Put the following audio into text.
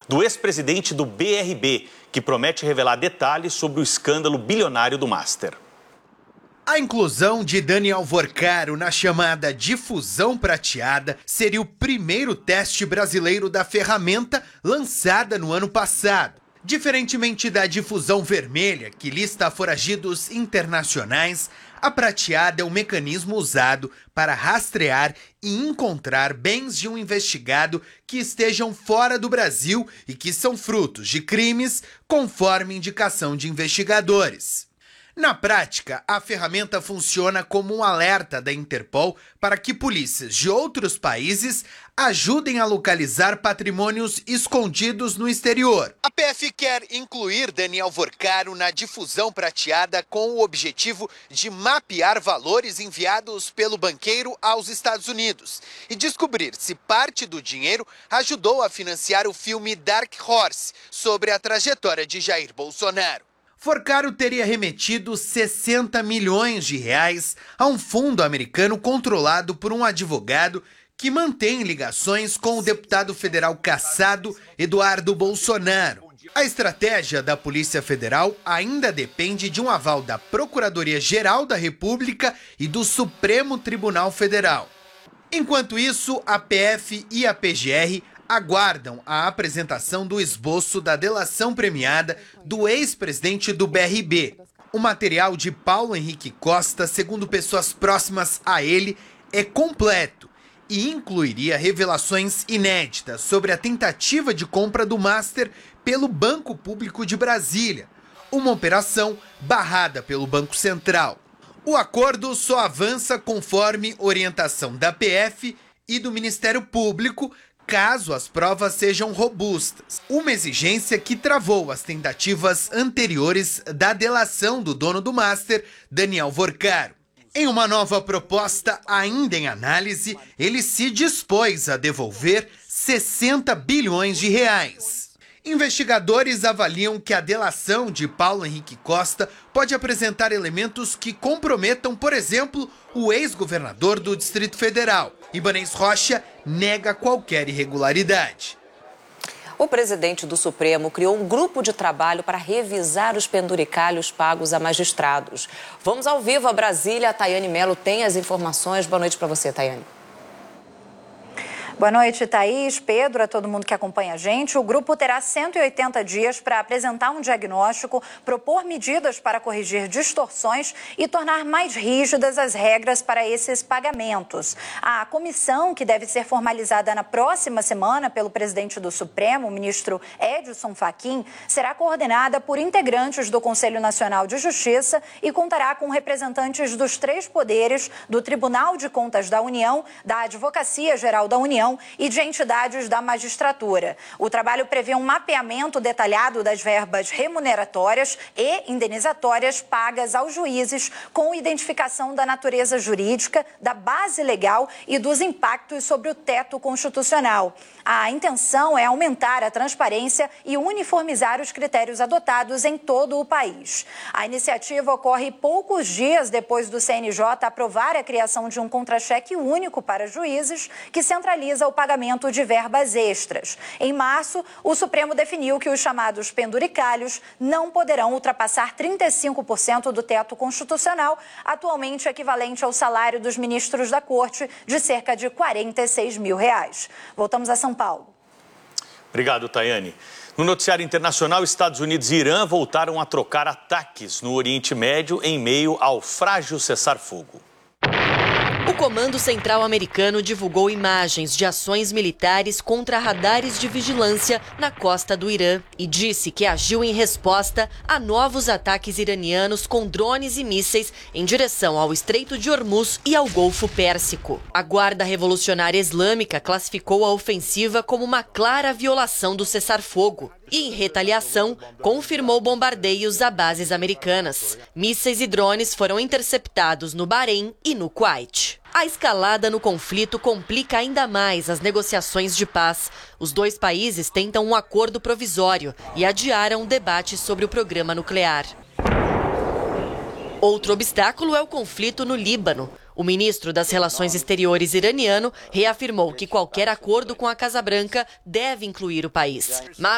do ex-presidente do BRB, que promete revelar detalhes sobre o escândalo bilionário do Master. A inclusão de Daniel Vorcaro na chamada difusão prateada seria o primeiro teste brasileiro da ferramenta lançada no ano passado. Diferentemente da difusão vermelha, que lista foragidos internacionais, a prateada é um mecanismo usado para rastrear e encontrar bens de um investigado que estejam fora do Brasil e que são frutos de crimes, conforme indicação de investigadores. Na prática, a ferramenta funciona como um alerta da Interpol para que polícias de outros países ajudem a localizar patrimônios escondidos no exterior. A PF quer incluir Daniel Vorcaro na difusão prateada com o objetivo de mapear valores enviados pelo banqueiro aos Estados Unidos e descobrir se parte do dinheiro ajudou a financiar o filme Dark Horse sobre a trajetória de Jair Bolsonaro. Vorcaro teria remetido 60 milhões de reais a um fundo americano controlado por um advogado que mantém ligações com o deputado federal cassado Eduardo Bolsonaro. A estratégia da Polícia Federal ainda depende de um aval da Procuradoria-Geral da República e do Supremo Tribunal Federal. Enquanto isso, a PF e a PGR aguardam a apresentação do esboço da delação premiada do ex-presidente do BRB. O material de Paulo Henrique Costa, segundo pessoas próximas a ele, é completo e incluiria revelações inéditas sobre a tentativa de compra do Master pelo Banco Público de Brasília, uma operação barrada pelo Banco Central. O acordo só avança conforme orientação da PF e do Ministério Público, caso as provas sejam robustas. Uma exigência que travou as tentativas anteriores da delação do dono do Master, Daniel Vorcaro. Em uma nova proposta ainda em análise, ele se dispôs a devolver 60 bilhões de reais. Investigadores avaliam que a delação de Paulo Henrique Costa pode apresentar elementos que comprometam, por exemplo, o ex-governador do Distrito Federal. Ibanez Rocha nega qualquer irregularidade. O presidente do Supremo criou um grupo de trabalho para revisar os penduricalhos pagos a magistrados. Vamos ao vivo a Brasília. A Tayane Mello tem as informações. Boa noite para você, Tayane. Boa noite, Thaís, Pedro, a todo mundo que acompanha a gente. O grupo terá 180 dias para apresentar um diagnóstico, propor medidas para corrigir distorções e tornar mais rígidas as regras para esses pagamentos. A comissão, que deve ser formalizada na próxima semana pelo presidente do Supremo, o ministro Edson Fachin, será coordenada por integrantes do Conselho Nacional de Justiça e contará com representantes dos 3 poderes, do Tribunal de Contas da União, da Advocacia Geral da União e de entidades da magistratura. O trabalho prevê um mapeamento detalhado das verbas remuneratórias e indenizatórias pagas aos juízes, com identificação da natureza jurídica, da base legal e dos impactos sobre o teto constitucional. A intenção é aumentar a transparência e uniformizar os critérios adotados em todo o país. A iniciativa ocorre poucos dias depois do CNJ aprovar a criação de um contra-cheque único para juízes, que centraliza o pagamento de verbas extras. Em março, o Supremo definiu que os chamados penduricalhos não poderão ultrapassar 35% do teto constitucional, atualmente equivalente ao salário dos ministros da Corte, de cerca de R$46 mil. Voltamos a São Paulo. Obrigado, Tayane. No noticiário internacional, Estados Unidos e Irã voltaram a trocar ataques no Oriente Médio em meio ao frágil cessar-fogo. O Comando Central Americano divulgou imagens de ações militares contra radares de vigilância na costa do Irã e disse que agiu em resposta a novos ataques iranianos com drones e mísseis em direção ao Estreito de Hormuz e ao Golfo Pérsico. A Guarda Revolucionária Islâmica classificou a ofensiva como uma clara violação do cessar-fogo e, em retaliação, confirmou bombardeios a bases americanas. Mísseis e drones foram interceptados no Bahrein e no Kuwait. A escalada no conflito complica ainda mais as negociações de paz. Os 2 países tentam um acordo provisório e adiaram o debate sobre o programa nuclear. Outro obstáculo é o conflito no Líbano. O ministro das Relações Exteriores iraniano reafirmou que qualquer acordo com a Casa Branca deve incluir o país. Mas